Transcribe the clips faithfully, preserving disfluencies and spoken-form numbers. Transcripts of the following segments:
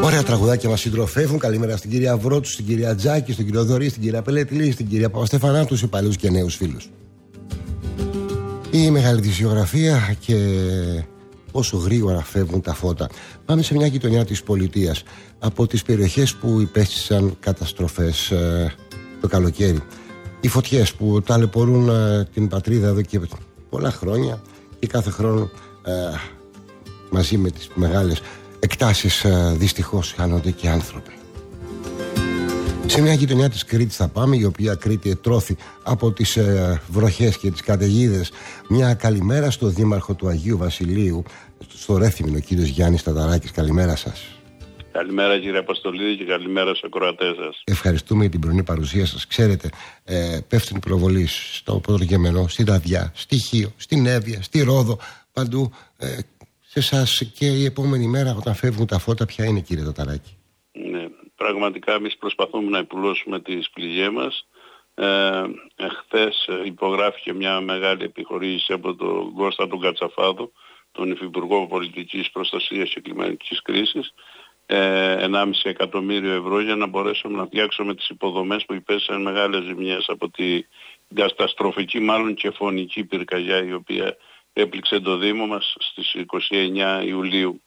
Ωραία τραγουδάκια μας συντροφεύουν. Καλημέρα στην κυρία Βρότου, στην κυρία Τζάκη, στον κύριο Δωρή, στην κυρία Πελέτηλη, στην κυρία Παπαστεφανάτου, σε παλιούς και νέους φίλους. Η μεγάλη δυσιογραφία και πόσο γρήγορα φεύγουν τα φώτα. Πάμε σε μια γειτονιά της πολιτείας, από τις περιοχές που υπέστησαν καταστροφές ε, το καλοκαίρι. Οι φωτιές που ταλαιπωρούν ε, την πατρίδα εδώ και πολλά χρόνια και κάθε χρόνο ε, μαζί με τις μεγάλες εκτάσεις ε, δυστυχώς χάνονται και άνθρωποι. Σε μια γειτονιά της Κρήτης θα πάμε, η οποία Κρήτη ετρώθη από τις ε, βροχές και τις καταιγίδες. Μια καλημέρα στο δήμαρχο του Αγίου Βασιλείου, στο Ρέθυμνο, κύριος Γιάννης Ταταράκης. Καλημέρα σας. Καλημέρα κύριε Αποστολίδη και καλημέρα στους ακροατές σας. Ευχαριστούμε για την πρωινή παρουσία σας. Ξέρετε, ε, πέφτουν οι προβολείς στο Πρωτογεμενό, στη Δαδιά, στη Χίο, στην Εύβοια, στη Ρόδο, παντού. Ε, σε εσάς και η επόμενη μέρα όταν φεύγουν τα φώτα, ποια είναι, κύριε Ταταράκη? Ναι, πραγματικά εμείς προσπαθούμε να υπουλώσουμε τις πληγές μας. Ε, εχθές υπογράφηκε μια μεγάλη επιχορήγηση από τον Κώστα τον Κατσαφάδο, τον Υφυπουργό Πολιτικής Προστασίας και Κλιματικής Κρίσης, ε, ενάμιση εκατομμύριο ευρώ για να μπορέσουμε να φτιάξουμε τις υποδομές που υπέστησαν μεγάλες ζημιές από την καταστροφική μάλλον και φωνική πυρκαγιά η οποία έπληξε το Δήμο μας στις είκοσι εννέα Ιουλίου.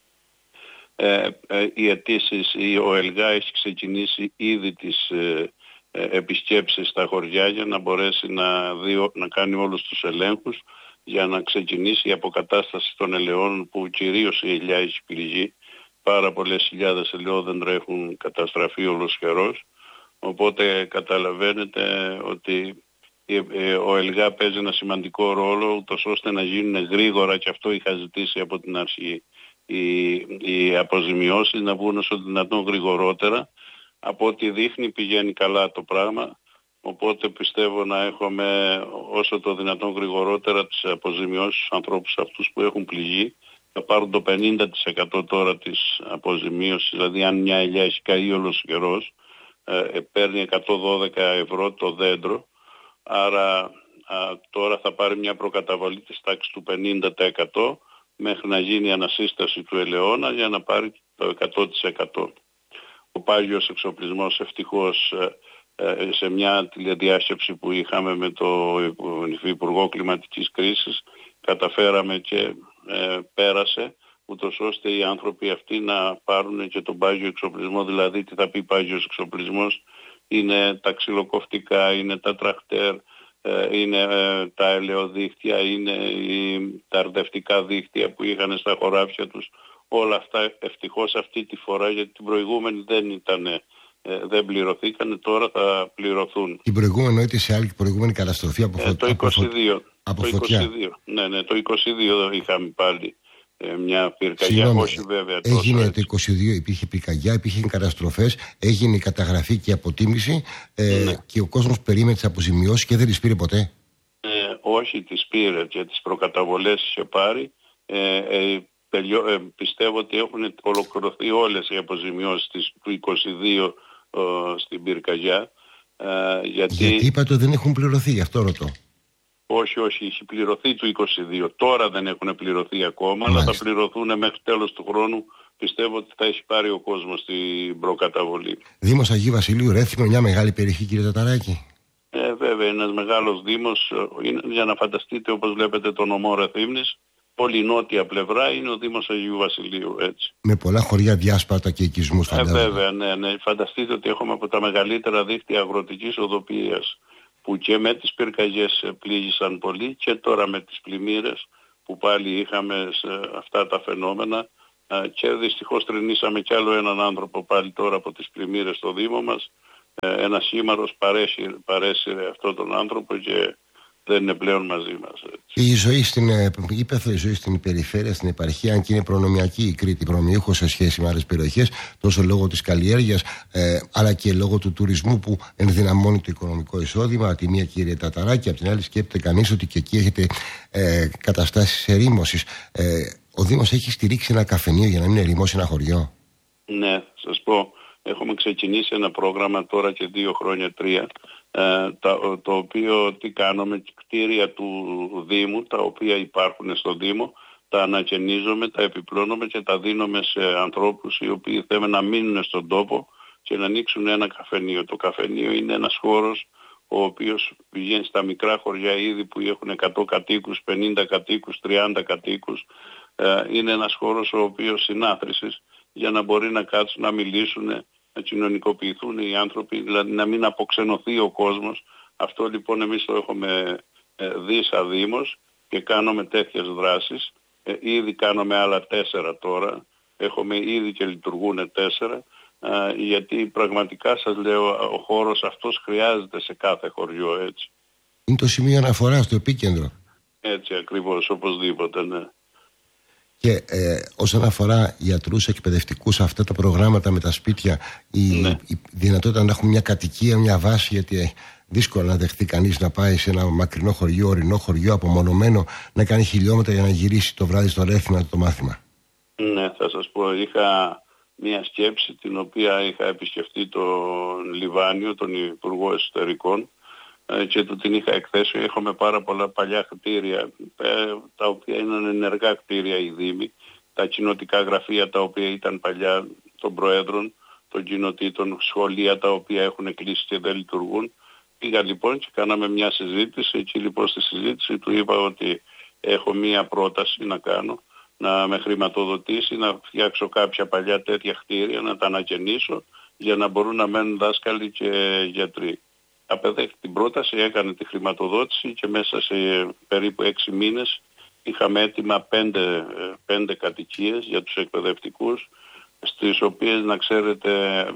Ε, ε, οι αιτήσεις, η ΟΕΛΓΑ έχει ξεκινήσει ήδη τις ε, ε, επισκέψεις στα χωριά για να μπορέσει να, δει, να κάνει όλους τους ελέγχους για να ξεκινήσει η αποκατάσταση των ελαιών που κυρίως η ελιά έχει πληγεί. Πάρα πολλές χιλιάδες ελαιόδεντρα έχουν καταστραφεί ολοσχερός, οπότε καταλαβαίνετε ότι ο ΕΛΓΑ παίζει ένα σημαντικό ρόλο ούτως ώστε να γίνουν γρήγορα, και αυτό είχα ζητήσει από την αρχή, οι, οι αποζημιώσεις να βγουν όσο δυνατόν γρηγορότερα. Από ό,τι δείχνει πηγαίνει καλά το πράγμα, οπότε πιστεύω να έχουμε όσο το δυνατόν γρηγορότερα τις αποζημιώσεις στους ανθρώπους αυτούς που έχουν πληγεί. Θα πάρουν το πενήντα τοις εκατό τώρα της αποζημίωσης, δηλαδή αν μια ελιά έχει καεί ολοσχερός, ε, παίρνει εκατόν δώδεκα ευρώ το δέντρο. Άρα α, τώρα θα πάρει μια προκαταβολή της τάξης του πενήντα τοις εκατό μέχρι να γίνει η ανασύσταση του ελαιώνα για να πάρει το εκατό τοις εκατό. Ο πάγιος εξοπλισμός ευτυχώς ε, ε, σε μια τηλεδιάσκεψη που είχαμε με το Υφυπουργό Κλιματικής Κρίσης καταφέραμε και ε, πέρασε, ούτως ώστε οι άνθρωποι αυτοί να πάρουν και τον πάγιο εξοπλισμό. Δηλαδή τι θα πει πάγιος εξοπλισμός? Είναι τα ξυλοκοφτικά, είναι τα τρακτέρ, είναι τα ελαιοδίχτυα, είναι τα αρδευτικά δίχτυα που είχαν στα χωράφια τους. Όλα αυτά ευτυχώς αυτή τη φορά, γιατί την προηγούμενη δεν ήταν, δεν πληρωθήκαν, τώρα θα πληρωθούν. Την προηγούμενη εννοείται σε άλλη προηγούμενη καταστροφή από, φω... ε, το είκοσι δύο. Από το φωτιά. είκοσι δύο. Ναι, ναι, το είκοσι δύο είχαμε πάλι μια πυρκαγιά, όχι βέβαια τόσο. Έγινε έτσι. Το είκοσι δύο, υπήρχε πυρκαγιά, υπήρχε καταστροφές, έγινε η καταγραφή και η αποτίμηση ε, ναι. Και ο κόσμος περίμενε τις αποζημιώσεις και δεν τις πήρε ποτέ. Ε, όχι, τις πήρε και τις προκαταβολές είχε πάρει. Ε, ε, τελειώ, ε, πιστεύω ότι έχουν ολοκληρωθεί όλες οι αποζημιώσεις της, του είκοσι δύο ε, στην πυρκαγιά. Ε, γιατί... γιατί είπατε ότι δεν έχουν πληρωθεί, γι' αυτό ρωτώ. Όχι, όχι, έχει πληρωθεί του είκοσι δύο. Τώρα δεν έχουν πληρωθεί ακόμα, Μάλιστα. αλλά θα πληρωθούν μέχρι τέλος του χρόνου. Πιστεύω ότι θα έχει πάρει ο κόσμος την προκαταβολή. Δήμος Αγίου Βασιλείου, Ρέθυμνο, μια μεγάλη περιοχή, κύριε Ταταράκη. Ε, βέβαια, ένας μεγάλος δήμος. Είναι, για να φανταστείτε, όπως βλέπετε, τον νομό Ρεθύμνης, όλη η νότια πλευρά είναι ο Δήμος Αγίου Βασιλείου, έτσι. Με πολλά χωριά διάσπατα και οικισμούς, φαντάζομαι. Ε, βέβαια, ναι, ναι. Φανταστείτε ότι έχουμε από τα μεγαλύτερα δίκτυα αγροτικής οδοποιίας, που και με τις πυρκαγιές πλήγησαν πολύ, και τώρα με τις πλημμύρες που πάλι είχαμε σε αυτά τα φαινόμενα, και δυστυχώς τρινήσαμε κι άλλο έναν άνθρωπο πάλι τώρα από τις πλημμύρες στο Δήμο μας. Ένας χήμαρος παρέσυρε, παρέσυρε αυτόν τον άνθρωπο και δεν είναι πλέον μαζί μας. Έτσι. Η ζωή στην ύπαιθρο, η ζωή στην περιφέρεια, στην επαρχία, αν και είναι προνομιακή η Κρήτη, προνομιούχος σε σχέση με άλλες περιοχές, τόσο λόγω της καλλιέργειας, ε, αλλά και λόγω του τουρισμού που ενδυναμώνει το οικονομικό εισόδημα. Από τη μία, κύριε Ταταράκη, από την άλλη σκέπτεται κανείς ότι και εκεί έχετε ε, καταστάσεις ερήμωσης. Ε, ο Δήμος έχει στηρίξει ένα καφενείο για να μην ερημώσει ένα χωριό. Ναι, σας πω. Έχουμε ξεκινήσει ένα πρόγραμμα τώρα και δύο χρόνια, τρία, ε, το, το οποίο τι κάνουμε, κτίρια του Δήμου, τα οποία υπάρχουν στο Δήμο, τα τα ανακαινίζομαι, τα επιπλώνομαι και τα δίνουμε σε ανθρώπους οι οποίοι θέλουν να μείνουν στον τόπο και να ανοίξουν ένα καφενείο. Το καφενείο είναι ένας χώρος ο οποίος πηγαίνει στα μικρά χωριά ήδη που έχουν εκατό κατοίκους, πενήντα κατοίκους, τριάντα κατοίκους. Ε, είναι ένας χώρος ο οποίος συνάθρησης για να μπορεί να κάτσουν, να μιλήσουν, να κοινωνικοποιηθούν οι άνθρωποι, δηλαδή να μην αποξενωθεί ο κόσμος. Αυτό λοιπόν εμείς το έχουμε ε, δει σαν Δήμος και κάνουμε τέτοιες δράσεις. Ε, ήδη κάνουμε άλλα τέσσερα τώρα. Έχουμε ήδη και λειτουργούν τέσσερα. Uh, γιατί πραγματικά σας λέω ο χώρος αυτός χρειάζεται σε κάθε χωριό, έτσι. Είναι το σημείο αναφοράς, το επίκεντρο. Έτσι ακριβώς, οπωσδήποτε, ναι. Και ε, όσον αφορά γιατρούς, εκπαιδευτικούς, αυτά τα προγράμματα με τα σπίτια, η, ναι. η δυνατότητα να έχουν μια κατοικία, μια βάση, γιατί δύσκολο να δεχτεί κανείς να πάει σε ένα μακρινό χωριό, ορεινό χωριό, απομονωμένο, να κάνει χιλιόμετρα για να γυρίσει το βράδυ στο Ρέθινα το μάθημα. Ναι, θα σας πω, είχα μια σκέψη την οποία είχα επισκεφτεί τον Λιβάνιο, τον Υπουργό Εσωτερικών, και του την είχα εκθέσει. Έχουμε πάρα πολλά παλιά κτίρια, τα οποία είναι ενεργά κτίρια οι Δήμοι, τα κοινοτικά γραφεία τα οποία ήταν παλιά των Προέδρων, των κοινοτήτων, σχολεία τα οποία έχουν κλείσει και δεν λειτουργούν. Πήγα λοιπόν και κάναμε μια συζήτηση. Εκεί λοιπόν στη συζήτηση του είπα ότι έχω μια πρόταση να κάνω, να με χρηματοδοτήσει, να φτιάξω κάποια παλιά τέτοια κτίρια, να τα ανακαινήσω για να μπορούν να μένουν δάσκαλοι και γιατροί. Απεδέχτη την πρόταση, έκανε τη χρηματοδότηση και μέσα σε περίπου έξι μήνες είχαμε έτοιμα πέντε, πέντε κατοικίες για τους εκπαιδευτικούς, στις οποίες, να ξέρετε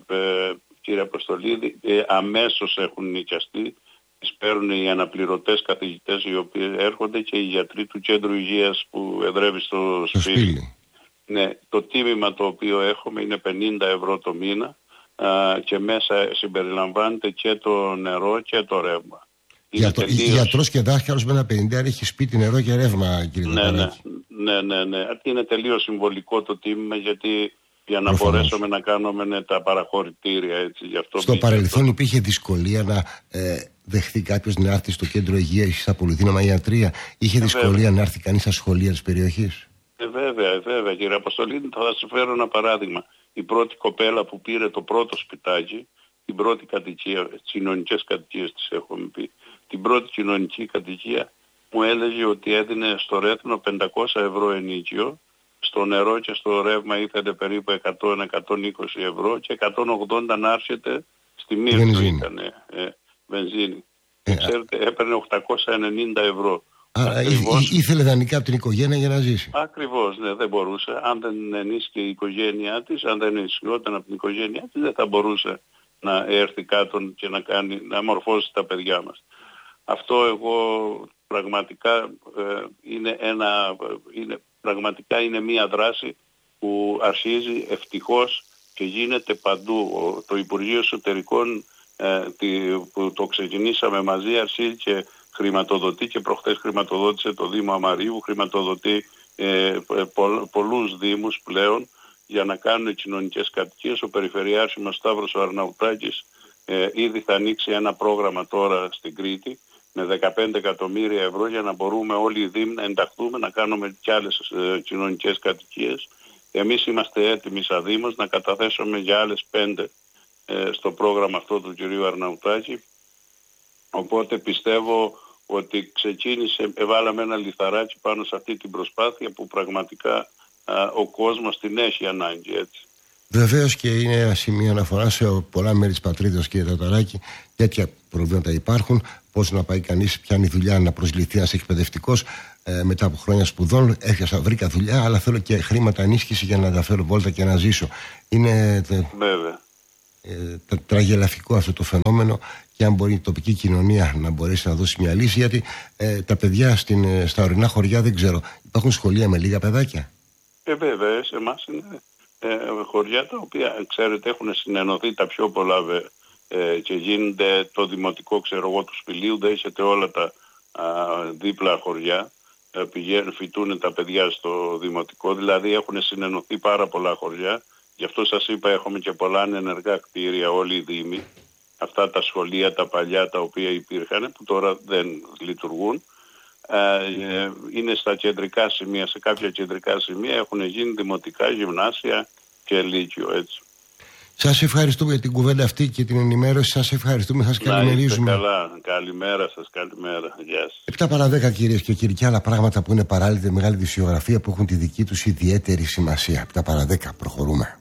ε, κύριε Αποστολίδη, ε, αμέσως έχουν νοικιαστεί. Τις παίρνουν οι αναπληρωτές καθηγητές οι οποίοι έρχονται και οι γιατροί του κέντρου υγείας που εδρεύει στο σπίτι. Ναι, το τίμημα το οποίο έχουμε είναι πενήντα ευρώ το μήνα α, και μέσα συμπεριλαμβάνεται και το νερό και το ρεύμα. Για το, τελείως... Γιατρός και δάσκαλος με ένα πενήντα έχει σπίτι, νερό και ρεύμα, κύριε ναι, ναι, ναι, ναι, ναι. Είναι τελείως συμβολικό το τίμημα, γιατί για να Προφανώς. μπορέσουμε να κάνουμε ναι, τα παραχωρητήρια, έτσι. Γι' αυτό στο παρελθόν αυτό. Υπήρχε δυσκολία να ε, δεχθεί κάποιος να έρθει στο κέντρο υγείας ή στα πολυδύναμα ιατρία. Είχε ε, δυσκολία βέβαια. να έρθει κανείς στα σχολεία της περιοχής. Ε, βέβαια, βέβαια κύριε Αποστολίδη, θα σας φέρω ένα παράδειγμα. Η πρώτη κοπέλα που πήρε το πρώτο σπιτάκι, την πρώτη κατοικία, τις κοινωνικές κατοικίες τις έχουμε πει, την πρώτη κοινωνική κατοικία μου έλεγε ότι έδινε στο Ρέθινο πεντακόσια ευρώ ενίκιο, στο νερό και στο ρεύμα ήθελε περίπου εκατό με εκατόν είκοσι ευρώ και εκατόν ογδόντα να έρχεται στη Μύρτου ήταν ε, βενζίνη. Ε, ξέρετε, έπαιρνε οκτακόσια ενενήντα ευρώ. Άρα Ακριβώς, ήθελε δανεικά από την οικογένεια για να ζήσει. Ακριβώς, ναι, δεν μπορούσε. Αν δεν ενίσχυε η οικογένειά της, αν δεν ενισχυόταν από την οικογένειά της, δεν θα μπορούσε να έρθει κάτω και να, κάνει, να μορφώσει τα παιδιά μας. Αυτό εγώ πραγματικά ε, είναι ένα... Είναι, πραγματικά είναι μια δράση που αρχίζει ευτυχώς και γίνεται παντού. Το Υπουργείο Εσωτερικών ε, που το ξεκινήσαμε μαζί αρχίζει και χρηματοδοτεί και προχθές χρηματοδότησε το Δήμο Αμαρίου, χρηματοδοτεί ε, πο, πολλούς δήμους πλέον για να κάνουν κοινωνικές κατοικίες. Ο Περιφερειάρχης μας Σταύρος ο Αρναουτάκης ε, ήδη θα ανοίξει ένα πρόγραμμα τώρα στην Κρήτη με δεκαπέντε εκατομμύρια ευρώ για να μπορούμε όλοι οι Δήμοι να ενταχθούμε, να κάνουμε κι άλλες ε, κοινωνικές κατοικίες. Εμείς είμαστε έτοιμοι σαν Δήμος να καταθέσουμε για άλλες πέντε ε, στο πρόγραμμα αυτό του κυρίου Αρναουτάκη. Οπότε πιστεύω ότι ξεκίνησε, εβάλαμε ένα λιθαράκι πάνω σε αυτή την προσπάθεια που πραγματικά α, ο κόσμος την έχει ανάγκη, έτσι. Βεβαίως και είναι ένα σημείο αναφορά σε πολλά μέρη της πατρίδας, κύριε Ταταράκη. Τέτοια προβλήματα υπάρχουν. Πώς να πάει κανείς, πιάνει δουλειά, να προσληφθεί ένας εκπαιδευτικός ε, μετά από χρόνια σπουδών. Έφτιασα, βρήκα δουλειά, αλλά θέλω και χρήματα ενίσχυση για να τα φέρω βόλτα και να ζήσω. Είναι Βέβαια. Ε, τραγελαφικό αυτό το φαινόμενο. Και αν μπορεί η τοπική κοινωνία να μπορέσει να δώσει μια λύση, γιατί ε, τα παιδιά στην, στα ορεινά χωριά δεν ξέρω, υπάρχουν σχολεία με λίγα παιδάκια. Ε, βέβαια, σε εμάς είναι ε, χωριά τα οποία, ξέρετε, έχουν συνενωθεί τα πιο πολλά ε, και γίνεται το δημοτικό, ξέρω εγώ, του Σπηλίου, δεν έχετε όλα τα α, δίπλα χωριά, ε, πηγαίνουν, φοιτούν τα παιδιά στο δημοτικό, δηλαδή έχουν συνενωθεί πάρα πολλά χωριά. Γι' αυτό σας είπα, έχουμε και πολλά ενεργά κτίρια όλοι οι Δήμοι. Αυτά τα σχολεία, τα παλιά τα οποία υπήρχαν, που τώρα δεν λειτουργούν. είναι στα κεντρικά σημεία, σε κάποια κεντρικά σημεία έχουν γίνει δημοτικά, γυμνάσια και λύκειο, έτσι. Σας ευχαριστούμε για την κουβέντα αυτή και την ενημέρωση. Σας ευχαριστούμε, σας καλημερίζουμε. Καλά, καλημέρα σας, καλημέρα. Γεια σας. επτά παρά δέκα κυρίες και κύριοι, και άλλα πράγματα που είναι παράλληλα, μεγάλη δισιογραφία που έχουν τη δική τους ιδιαίτερη σημασία. επτά παρά δέκα, προχωρούμε.